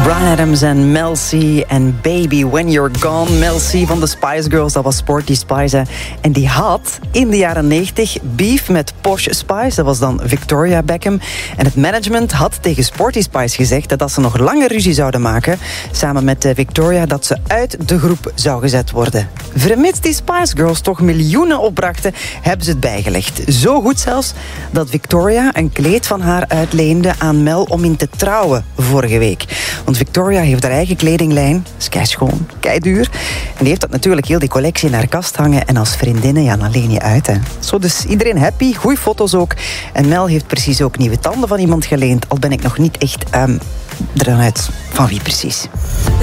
Bryan Adams en Mel C en Baby When You're Gone. Mel C van de Spice Girls, dat was Sporty Spice. Hè. En die had in de jaren 90 beef met Posh Spice. Dat was dan Victoria Beckham. En het management had tegen Sporty Spice gezegd dat ze nog langer ruzie zouden maken. Samen met Victoria, dat ze uit de groep zou gezet worden. Vermits die Spice Girls toch miljoenen opbrachten, hebben ze het bijgelegd. Zo goed zelfs dat Victoria een kleed van haar uitleende aan Mel om in te trouwen vorige week. Want Victoria heeft haar eigen kledinglijn. Is keischoon, keiduur. En die heeft dat natuurlijk heel die collectie in haar kast hangen. En als vriendinnen, ja, dan leen je uit. Hè. Zo, dus iedereen happy. Goeie foto's ook. En Mel heeft precies ook nieuwe tanden van iemand geleend. Al ben ik nog niet echt eruit van wie precies.